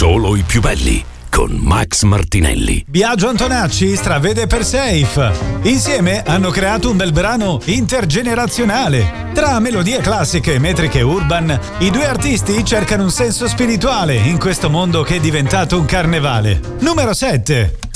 Solo i più belli con Max Martinelli. Biagio Antonacci stravede per Safe. Insieme hanno creato un bel brano intergenerazionale. Tra melodie classiche e metriche urban, i due artisti cercano un senso spirituale in questo mondo che è diventato un carnevale. Numero 7.